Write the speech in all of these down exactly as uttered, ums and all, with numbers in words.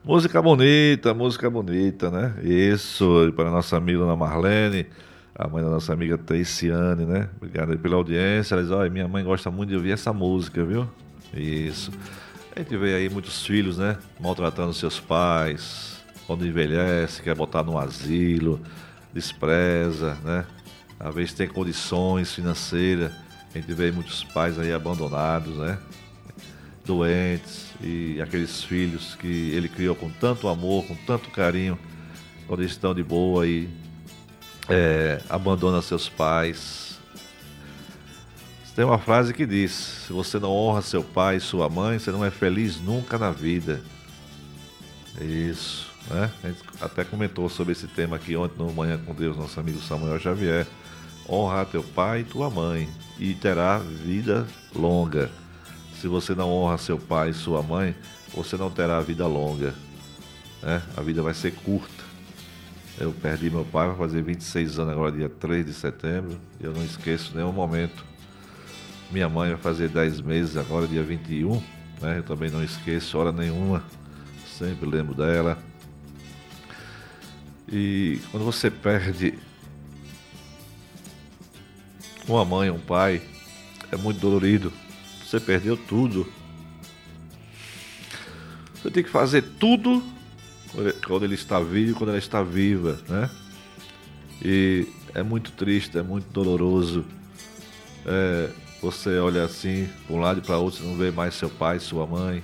Música bonita, música bonita, né? Isso, e para a nossa amiga Ana Marlene, a mãe da nossa amiga Teiciane, né? Obrigado aí pela audiência. Ela diz, olha, minha mãe gosta muito de ouvir essa música, viu? Isso. A gente vê aí muitos filhos, né? Maltratando seus pais, quando envelhece, quer botar no asilo, despreza, né? Às vezes tem condições financeiras. A gente vê aí muitos pais aí abandonados, né? Doentes, e aqueles filhos que ele criou com tanto amor, com tanto carinho, quando eles estão de boa e é, abandona seus pais. Tem uma frase que diz: se você não honra seu pai e sua mãe, você não é feliz nunca na vida. Isso, né? A gente até comentou sobre esse tema aqui ontem no Manhã com Deus, nosso amigo Samuel Xavier. Honra teu pai e tua mãe e terá vida longa. Se você não honra seu pai e sua mãe, você não terá vida longa, né? A vida vai ser curta. Eu perdi meu pai, vai fazer vinte e seis anos agora, dia três de setembro, e eu não esqueço nenhum momento. Minha mãe vai fazer dez meses agora, dia vinte e um, né? Eu também não esqueço hora nenhuma, sempre lembro dela. E quando você perde uma mãe, um pai, é muito dolorido. Você perdeu tudo. Você tem que fazer tudo quando ele está vivo e quando ela está viva, né? E é muito triste, é muito doloroso. É, você olha assim, para um lado e para outro, você não vê mais seu pai, sua mãe,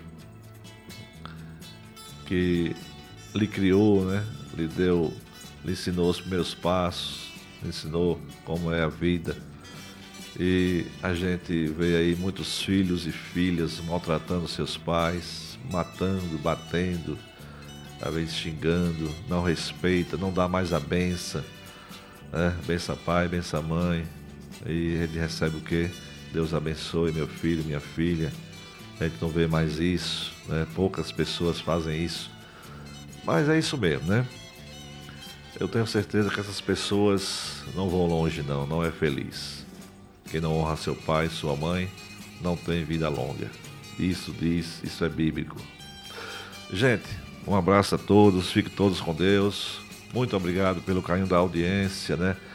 que lhe criou, né? Lhe deu, lhe ensinou os primeiros passos, lhe ensinou como é a vida. E a gente vê aí muitos filhos e filhas maltratando seus pais, matando, batendo, às vezes xingando, não respeita, não dá mais a benção, né? Benção pai, benção mãe. E ele recebe o quê? Deus abençoe meu filho, minha filha. A gente não vê mais isso, né? Poucas pessoas fazem isso. Mas é isso mesmo, né? Eu tenho certeza que essas pessoas não vão longe não, não é feliz. Quem não honra seu pai e sua mãe não tem vida longa. Isso diz, isso é bíblico. Gente, um abraço a todos, fiquem todos com Deus. Muito obrigado pelo carinho da audiência, né?